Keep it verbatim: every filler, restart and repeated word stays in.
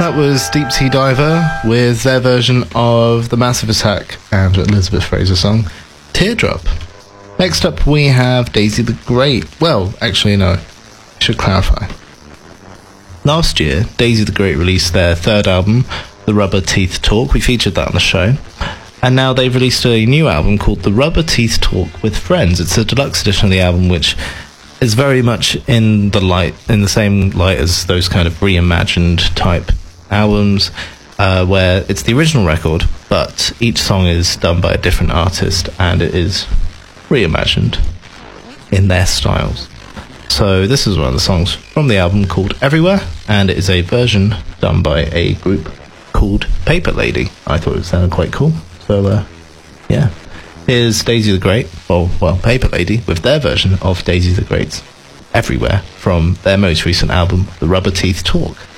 That was Deep Sea Diver with their version of the Massive Attack and Elizabeth Fraser song, Teardrop. Next up we have Daisy the Great. Well, actually no, I should clarify. Last year, Daisy the Great released their third album, The Rubber Teeth Talk. We featured that on the show. And now they've released a new album called The Rubber Teeth Talk with Friends. It's a deluxe edition of the album, which is very much in the light, in the same light as those kind of reimagined type albums, uh, where it's the original record, but each song is done by a different artist and it is reimagined in their styles. So this is one of the songs from the album called Everywhere, and it is a version done by a group called Paper Lady. I thought it sounded quite cool. So uh, yeah, here's Daisy the Great, or well, Paper Lady, with their version of Daisy the Great's Everywhere from their most recent album, The Rubber Teeth Talk.